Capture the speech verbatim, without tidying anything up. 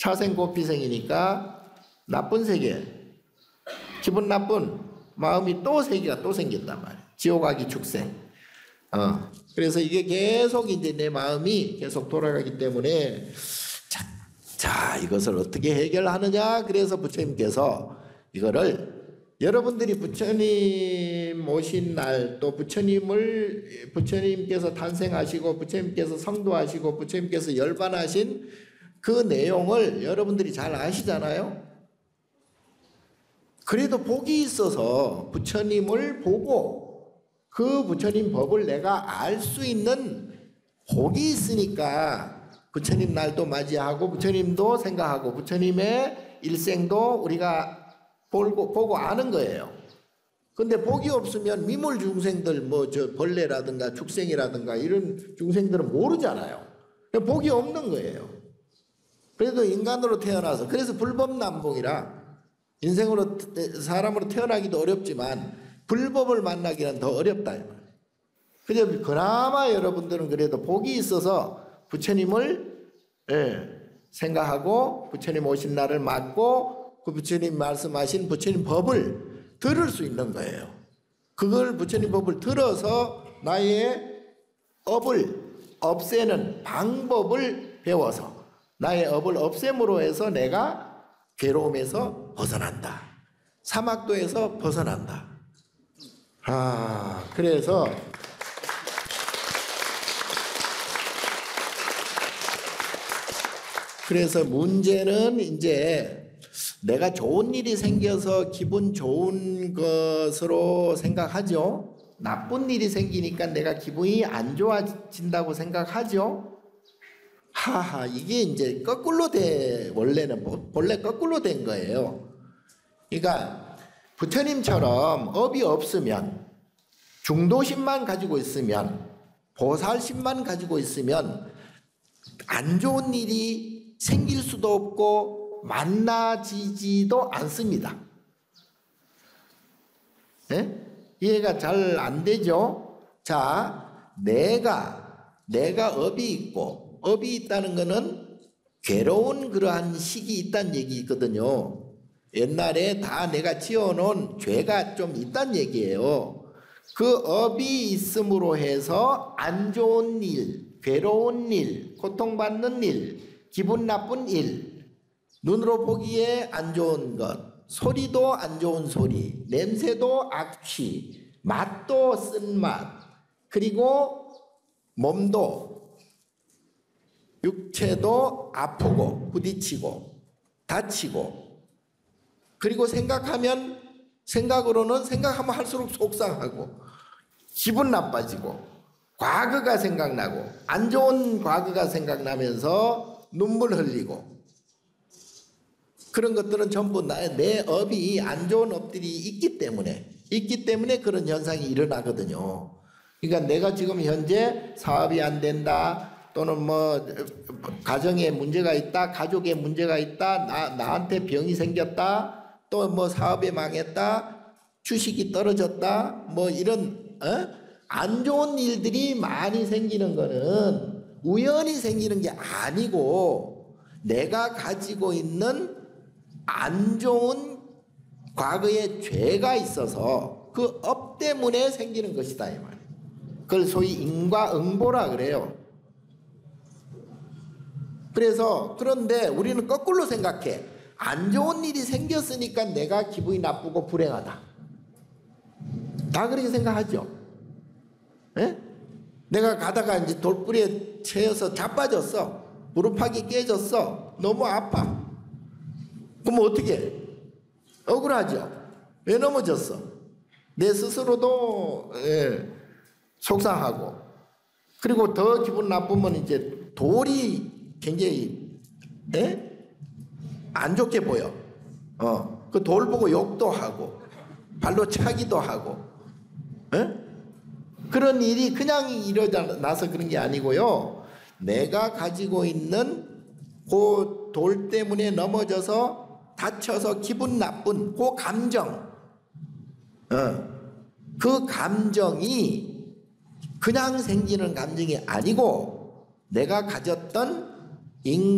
차생 곱피생이니까 나쁜 세계, 기분 나쁜 마음이 또 세계가 또 생겼단 말이에요. 지옥아기 축생. 어. 그래서 이게 계속 이제 내 마음이 계속 돌아가기 때문에 자, 자 이것을 어떻게 해결하느냐. 그래서 부처님께서 이거를 여러분들이 부처님 오신 날 또 부처님을 부처님께서 탄생하시고 부처님께서 성도하시고 부처님께서 열반하신 그 내용을 여러분들이 잘 아시잖아요. 그래도 복이 있어서 부처님을 보고 그 부처님 법을 내가 알 수 있는 복이 있으니까 부처님 날도 맞이하고 부처님도 생각하고 부처님의 일생도 우리가 보고, 보고 아는 거예요. 근데 복이 없으면 미물 중생들 뭐 저 벌레라든가 축생이라든가 이런 중생들은 모르잖아요. 복이 없는 거예요. 그래도 인간으로 태어나서 그래서 불법난봉이라 인생으로 사람으로 태어나기도 어렵지만 불법을 만나기는 더 어렵다. 그래서 그나마 여러분들은 그래도 복이 있어서 부처님을 예, 생각하고 부처님 오신 날을 맞고 그 부처님 말씀하신 부처님 법을 들을 수 있는 거예요. 그걸 부처님 법을 들어서 나의 업을 없애는 방법을 배워서 나의 업을 없앰으로 해서 내가 괴로움에서 벗어난다. 사막도에서 벗어난다. 아, 그래서 그래서 문제는 이제 내가 좋은 일이 생겨서 기분 좋은 것으로 생각하죠. 나쁜 일이 생기니까 내가 기분이 안 좋아진다고 생각하죠. 하하, 이게 이제 거꾸로 돼. 원래는 본래 거꾸로 된 거예요. 그러니까 부처님처럼 업이 없으면 중도심만 가지고 있으면 보살심만 가지고 있으면 안 좋은 일이 생길 수도 없고 만나지지도 않습니다. 네? 이해가 잘 안 되죠? 자, 내가 내가 업이 있고 업이 있다는 것은 괴로운 그러한 식이 있다는 얘기거든요. 옛날에 다 내가 지어놓은 죄가 좀 있다는 얘기예요. 그 업이 있음으로 해서 안 좋은 일, 괴로운 일, 고통받는 일, 기분 나쁜 일, 눈으로 보기에 안 좋은 것, 소리도 안 좋은 소리, 냄새도 악취, 맛도 쓴맛, 그리고 몸도 육체도 아프고 부딪히고 다치고, 그리고 생각하면 생각으로는 생각하면 할수록 속상하고 기분 나빠지고 과거가 생각나고 안 좋은 과거가 생각나면서 눈물 흘리고, 그런 것들은 전부 나의 내 업이 안 좋은 업들이 있기 때문에 있기 때문에 그런 현상이 일어나거든요. 그러니까 내가 지금 현재 사업이 안 된다, 또는 뭐 가정에 문제가 있다, 가족에 문제가 있다, 나, 나한테 병이 생겼다, 또 뭐 사업에 망했다, 주식이 떨어졌다, 뭐 이런 어? 안 좋은 일들이 많이 생기는 거는 우연히 생기는 게 아니고 내가 가지고 있는 안 좋은 과거의 죄가 있어서 그 업 때문에 생기는 것이다 이 말이에요. 그걸 소위 인과응보라 그래요. 그래서 그런데 우리는 거꾸로 생각해. 안 좋은 일이 생겼으니까 내가 기분이 나쁘고 불행하다. 다 그렇게 생각하죠. 에? 내가 가다가 이제 돌뿌리에 채여서 자빠졌어. 무릎팍이 깨졌어. 너무 아파. 그럼 어떻게 해? 억울하죠. 왜 넘어졌어? 내 스스로도 예, 속상하고, 그리고 더 기분 나쁘면 이제 돌이 굉장히 예? 안 좋게 보여. 어, 그 돌 보고 욕도 하고 발로 차기도 하고. 예? 그런 일이 그냥 일어나서 그런 게 아니고요. 내가 가지고 있는 그 돌 때문에 넘어져서 다쳐서 기분 나쁜 그 감정, 어, 그 감정이 그냥 생기는 감정이 아니고 내가 가졌던 인